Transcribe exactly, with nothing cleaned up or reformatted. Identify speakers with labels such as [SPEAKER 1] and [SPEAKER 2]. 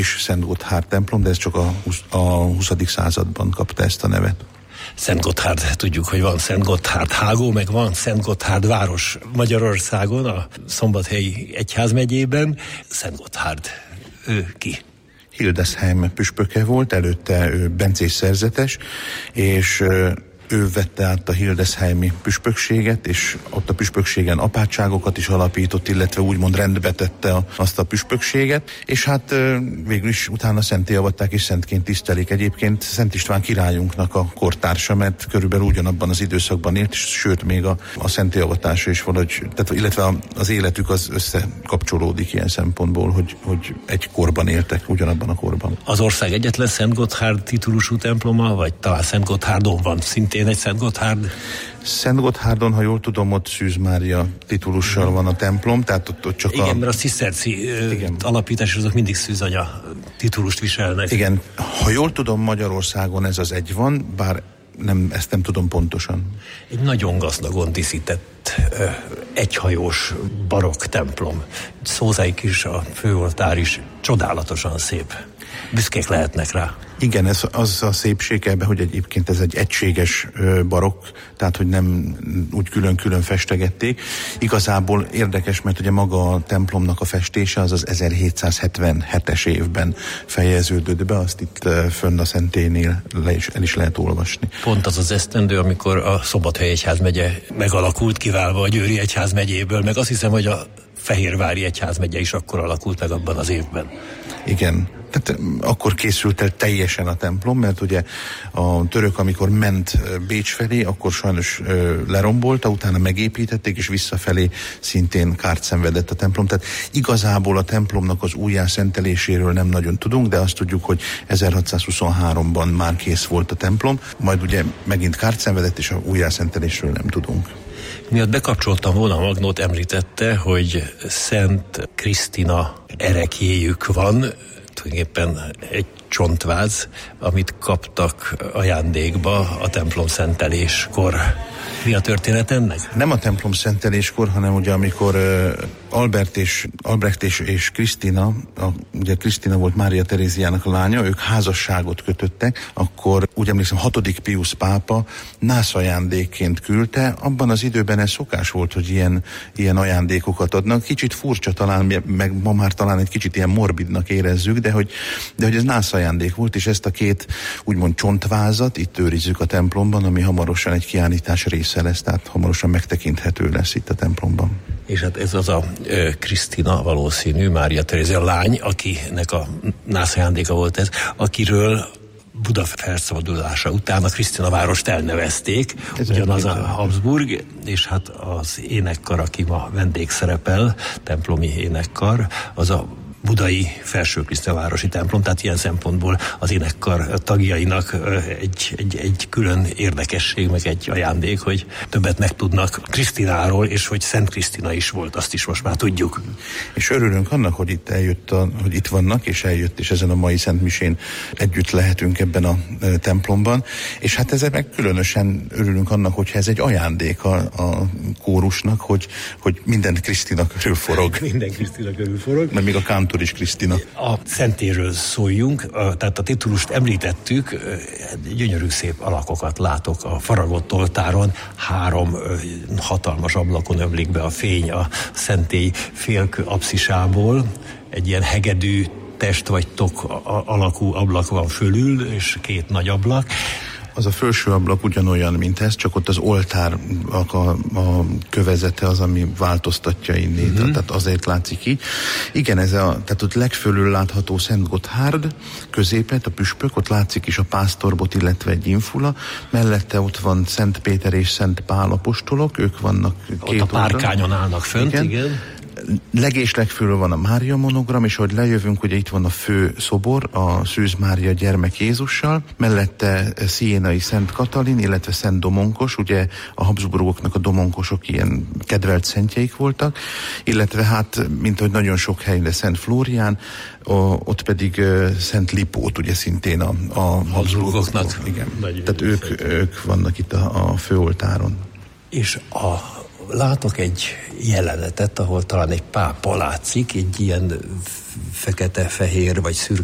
[SPEAKER 1] is Szent Gotthárd templom, de ez csak a, a huszadik században kapta ezt a nevet.
[SPEAKER 2] Szent Gotthárd, tudjuk, hogy van Szent Gotthárd hágó, meg van Szent Gotthárd város Magyarországon, a Szombathelyi egyházmegyében. Szent Gotthárd, ő ki?
[SPEAKER 1] Hildesheim püspöke volt, előtte ő bencés szerzetes, és ő vette át a hildesheimi püspökséget, és ott a püspökségen apátságokat is alapított, illetve úgymond rendbe tette a, azt a püspökséget, és hát végül is utána szentté avatták és szentként tisztelik. Egyébként Szent István királyunknak a kortársa, mert körülbelül ugyanabban az időszakban élt, sőt még a, a szentté avatása is valahogy, tehát, illetve az életük az összekapcsolódik ilyen szempontból, hogy, hogy egy korban éltek, ugyanabban a korban.
[SPEAKER 2] Az ország egyetlen Szent Gotthárd titulusú temploma, vagy talán Szent Gotthárdon van szintén egy Szent Gotthárd?
[SPEAKER 1] Szent Gotthárdon, ha jól tudom, ott Szűz Mária titulussal mm. van a templom, tehát ott, ott csak
[SPEAKER 2] igen,
[SPEAKER 1] a...
[SPEAKER 2] mert a ciszterci alapítás, azok mindig szűzanya titulust viselnek.
[SPEAKER 1] Igen, ha jól tudom, Magyarországon ez az egy van, bár nem, ezt nem tudom pontosan.
[SPEAKER 2] Egy nagyon gazdagon díszített egyhajós barokk templom. Szózáik is, a főoltár is csodálatosan szép. Büszkék lehetnek rá.
[SPEAKER 1] Igen, ez az a szépség ebben, hogy egyébként ez egy egységes barokk, tehát hogy nem úgy külön-külön festegették. Igazából érdekes, mert ugye maga a templomnak a festése az az ezerhétszázhetvenhetes évben fejeződött be, azt itt fönn a szentélynél le is, el is lehet olvasni.
[SPEAKER 2] Pont az az esztendő, amikor a Szombathely egyházmegye megalakult, kiválva a Győri egyházmegyéből, meg azt hiszem, hogy a Fehérvári egyházmegye is akkor alakult meg abban az évben.
[SPEAKER 1] Igen. Tehát akkor készült el teljesen a templom, mert ugye a török, amikor ment Bécs felé, akkor sajnos lerombolta, utána megépítették, és visszafelé szintén kárt szenvedett a templom. Tehát igazából a templomnak az újjászenteléséről nem nagyon tudunk, de azt tudjuk, hogy ezerhatszázhuszonháromban már kész volt a templom, majd ugye megint kárt szenvedett, és a újjászentelésről nem tudunk.
[SPEAKER 2] Miatt bekapcsoltam volna, Magnót említette, hogy Szent Krisztina ereklyéjük van, tulajdonképpen egy csontváz, amit kaptak ajándékba a templom szenteléskor. Mi a történet ennek?
[SPEAKER 1] Nem a templom szenteléskor, hanem ugye amikor uh, Albert és, Albrecht és, és Krisztina, a, ugye Krisztina volt Mária Teréziának a lánya, ők házasságot kötöttek, akkor úgy emlékszem hatodik Piusz pápa nászajándékként küldte. Abban az időben ez szokás volt, hogy ilyen, ilyen ajándékokat adnak. Kicsit furcsa talán, meg ma már talán egy kicsit ilyen morbidnak érezzük, de hogy, de hogy ez nászajándék volt, és ezt a két úgymond csontvázat itt őrizzük a templomban, ami hamarosan egy kiállítás része lesz, tehát hamarosan megtekinthető lesz itt a templomban.
[SPEAKER 2] És hát ez az a Krisztina valószínű, Mária Terézia lány, akinek a nászajándéka volt ez, akiről Buda felszabadulása után a Krisztina várost elnevezték, ez ugyanaz a Habsburg, és hát az énekkar, aki ma vendégszerepel, templomi énekkar, az a budai Felső Krisztina városi templom, tehát ilyen szempontból az énekkar tagjainak egy, egy, egy külön érdekesség, meg egy ajándék, hogy többet megtudnak Krisztináról, és hogy Szent Krisztina is volt, azt is most már tudjuk.
[SPEAKER 1] És örülünk annak, hogy itt eljött, a, hogy itt vannak, és eljött, és ezen a mai Szentmisén együtt lehetünk ebben a e, templomban, és hát ezzel meg különösen örülünk annak, hogyha ez egy ajándék a, a kórusnak, hogy, hogy minden Krisztina körül forog.
[SPEAKER 2] Minden Krisztina körül forog.
[SPEAKER 1] Mert még a kántor is Krisztina.
[SPEAKER 2] A szentéről szóljunk, tehát a titulust említettük, gyönyörű szép alakokat látok a faragott oltáron, három hatalmas ablakon ömlik be a fény a szentély félkő apszisából, egy ilyen hegedű test vagy tok alakú ablak van fölül, és két nagy ablak.
[SPEAKER 1] Az a felső ablak ugyanolyan, mint ez, csak ott az oltárnak a, a kövezete az, ami változtatja innét, mm-hmm. tehát azért látszik így. Igen, ez a, tehát ott legfölül látható Szent Gotthárd, középet, a püspök, ott látszik is a pásztorbot, illetve egy infula, mellette ott van Szent Péter és Szent Pál apostolok, ők vannak két
[SPEAKER 2] ott a párkányon állnak fönt, igen. igen.
[SPEAKER 1] Legés legfölül van a Mária monogram, és ahogy lejövünk, ugye itt van a fő szobor, a Szűz Mária gyermek Jézussal, mellette Sziénai Szent Katalin, illetve Szent Domonkos, ugye a Habsburgoknak a domonkosok ilyen kedvelt szentjeik voltak, illetve hát, mint hogy nagyon sok helyre Szent Flórián, a, ott pedig uh, Szent Lipót, ugye szintén a, a Habsburgoknak. Igen. Tehát ők, ők vannak itt a, a főoltáron.
[SPEAKER 2] És a látok egy jelenetet, ahol talán egy pápa látszik, egy ilyen fekete-fehér vagy